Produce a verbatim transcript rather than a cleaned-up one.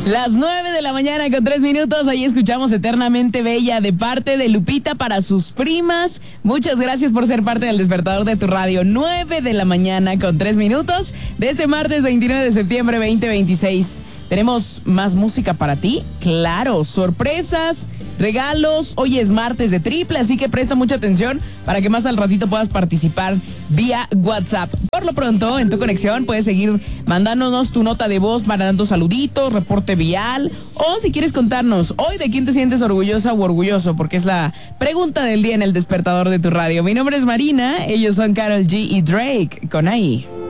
Las nueve de la mañana con tres minutos, ahí escuchamos Eternamente Bella de parte de Lupita para sus primas. Muchas gracias por ser parte del despertador de tu radio. Nueve de la mañana con tres minutos de este martes veintinueve de septiembre veinte veintiséis. ¿Tenemos más música para ti? Claro, sorpresas, regalos. Hoy es martes de triple, así que presta mucha atención para que más al ratito puedas participar vía WhatsApp. Por lo pronto, en tu conexión puedes seguir mandándonos tu nota de voz, mandando saluditos, reporte vial, o si quieres contarnos hoy de quién te sientes orgullosa o orgulloso, porque es la pregunta del día en el despertador de tu radio. Mi nombre es Marina, ellos son Karol G y Drake, con ahí.